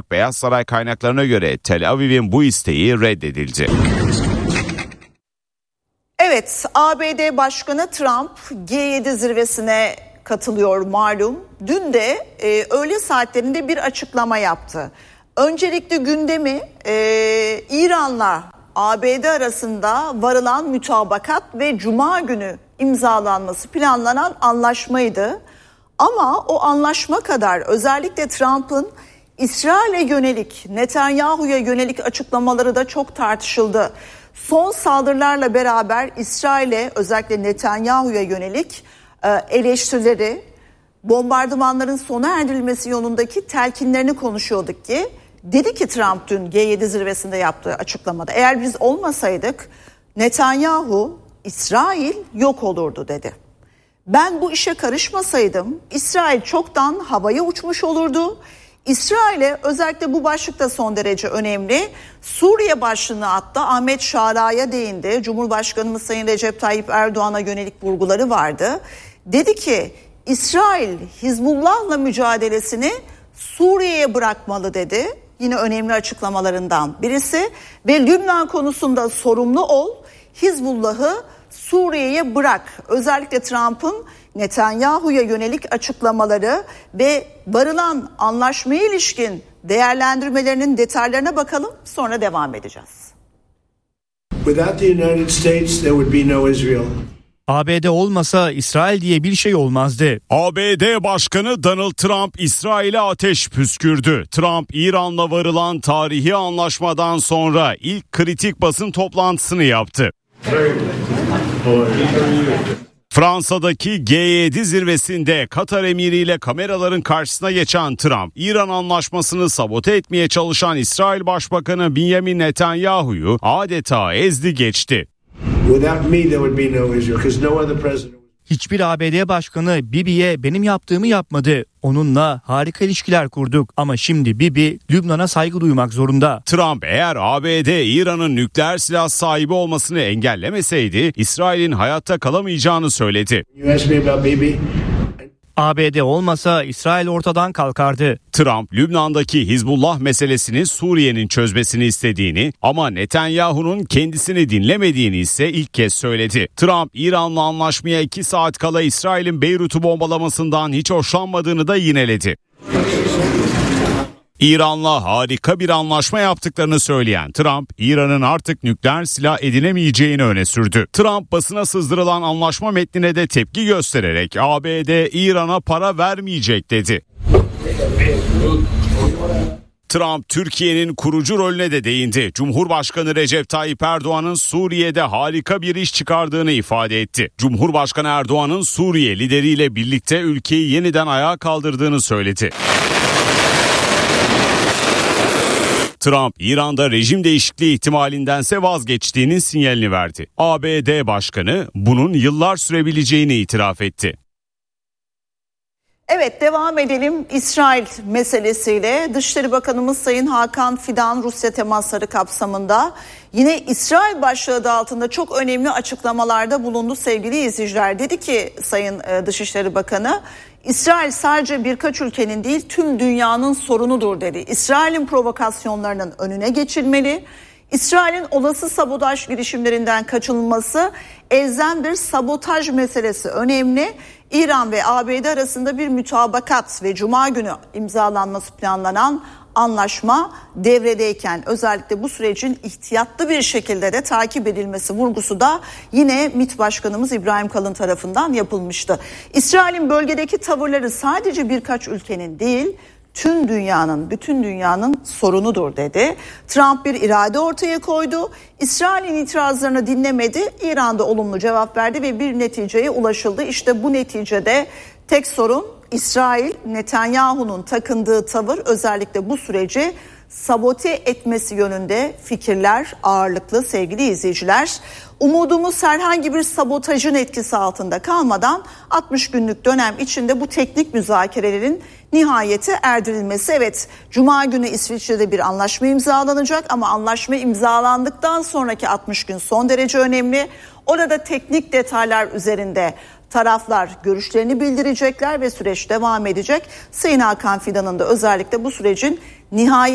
Ancak Beyaz Saray kaynaklarına göre Tel Aviv'in bu isteği reddedildi. Evet, ABD Başkanı Trump G7 zirvesine katılıyor malum. Dün de öğle saatlerinde bir açıklama yaptı. Öncelikle gündemi İran'la ABD arasında varılan mütabakat ve Cuma günü imzalanması planlanan anlaşmaydı. Ama o anlaşma kadar özellikle Trump'ın İsrail'e yönelik, Netanyahu'ya yönelik açıklamaları da çok tartışıldı. Son saldırılarla beraber İsrail'e, özellikle Netanyahu'ya yönelik eleştirileri, bombardımanların sona erdirilmesi yolundaki telkinlerini konuşuyorduk ki, dedi ki Trump dün G7 zirvesinde yaptığı açıklamada, eğer biz olmasaydık Netanyahu, İsrail yok olurdu dedi. Ben bu işe karışmasaydım İsrail çoktan havaya uçmuş olurdu. İsrail'e, özellikle bu başlık da son derece önemli, Suriye başlığını attı. Ahmet Şara'ya değindi. Cumhurbaşkanımız Sayın Recep Tayyip Erdoğan'a yönelik vurguları vardı. Dedi ki İsrail Hizbullah'la mücadelesini Suriye'ye bırakmalı dedi. Yine önemli açıklamalarından birisi. Ve Lübnan konusunda sorumlu ol, Hizbullah'ı Suriye'ye bırak. Özellikle Trump'ın Netanyahu'ya yönelik açıklamaları ve varılan anlaşmaya ilişkin değerlendirmelerinin detaylarına bakalım, sonra devam edeceğiz. Without the United States there would be no Israel. ABD olmasa İsrail diye bir şey olmazdı. ABD Başkanı Donald Trump İsrail'e ateş püskürdü. Trump, İran'la varılan tarihi anlaşmadan sonra ilk kritik basın toplantısını yaptı. Fransa'daki G7 zirvesinde Katar emiriyle kameraların karşısına geçen Trump, İran anlaşmasını sabote etmeye çalışan İsrail Başbakanı Benjamin Netanyahu'yu adeta ezdi geçti. Hiçbir ABD başkanı Bibi'ye benim yaptığımı yapmadı. Onunla harika ilişkiler kurduk ama şimdi Bibi Lübnan'a saygı duymak zorunda. Trump, eğer ABD İran'ın nükleer silah sahibi olmasını engellemeseydi İsrail'in hayatta kalamayacağını söyledi. ABD olmasa İsrail ortadan kalkardı. Trump, Lübnan'daki Hizbullah meselesini Suriye'nin çözmesini istediğini ama Netanyahu'nun kendisini dinlemediğini ise ilk kez söyledi. Trump, İran'la anlaşmaya 2 saat kala İsrail'in Beyrut'u bombalamasından hiç hoşlanmadığını da yineledi. İran'la harika bir anlaşma yaptıklarını söyleyen Trump, İran'ın artık nükleer silah edinemeyeceğini öne sürdü. Trump, basına sızdırılan anlaşma metnine de tepki göstererek ABD İran'a para vermeyecek dedi. Trump, Türkiye'nin kurucu rolüne de değindi. Cumhurbaşkanı Recep Tayyip Erdoğan'ın Suriye'de harika bir iş çıkardığını ifade etti. Cumhurbaşkanı Erdoğan'ın Suriye lideriyle birlikte ülkeyi yeniden ayağa kaldırdığını söyledi. Trump, İran'da rejim değişikliği ihtimalindense vazgeçtiğinin sinyalini verdi. ABD Başkanı bunun yıllar sürebileceğini itiraf etti. Evet, devam edelim İsrail meselesiyle. Dışişleri Bakanımız Sayın Hakan Fidan Rusya temasları kapsamında yine İsrail başlığı adı altında çok önemli açıklamalarda bulundu sevgili izleyiciler. Dedi ki Sayın Dışişleri Bakanı, İsrail sadece birkaç ülkenin değil tüm dünyanın sorunudur dedi. İsrail'in provokasyonlarının önüne geçilmeli. İsrail'in olası sabotaj girişimlerinden kaçınılması, elzem bir sabotaj meselesi önemli. İran ve ABD arasında bir mütabakat ve Cuma günü imzalanması planlanan anlaşma devredeyken özellikle bu sürecin ihtiyatlı bir şekilde de takip edilmesi vurgusu da yine MİT Başkanımız İbrahim Kalın tarafından yapılmıştı. İsrail'in bölgedeki tavırları sadece birkaç ülkenin değil, tüm dünyanın, bütün dünyanın sorunudur dedi. Trump bir irade ortaya koydu. İsrail'in itirazlarını dinlemedi. İran'da olumlu cevap verdi ve bir neticeye ulaşıldı. İşte bu neticede tek sorun İsrail, Netanyahu'nun takındığı tavır, özellikle bu süreci sabote etmesi yönünde fikirler ağırlıklı sevgili izleyiciler. Umudumuz herhangi bir sabotajın etkisi altında kalmadan 60 günlük dönem içinde bu teknik müzakerelerin nihayete erdirilmesi. Evet, Cuma günü İsviçre'de bir anlaşma imzalanacak ama anlaşma imzalandıktan sonraki 60 gün son derece önemli. Orada teknik detaylar üzerinde taraflar görüşlerini bildirecekler ve süreç devam edecek. Sayın Hakan Fidan'ın da özellikle bu sürecin nihayet